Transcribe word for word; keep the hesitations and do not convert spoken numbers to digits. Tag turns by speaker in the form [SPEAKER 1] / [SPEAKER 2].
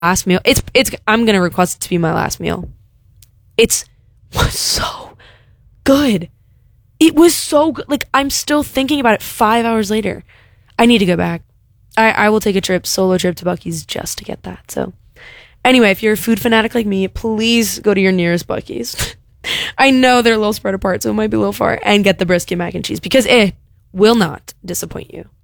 [SPEAKER 1] last meal. It's it's. I'm gonna request it to be my last meal. It's was so good. It was so good. Like, I'm still thinking about it five hours later. I need to go back. I, I will take a trip, solo trip to Buc-ee's just to get that. So, anyway, if you're a food fanatic like me, please go to your nearest Buc-ee's. I know they're a little spread apart, so it might be a little far. And get the brisket mac and cheese because it will not disappoint you.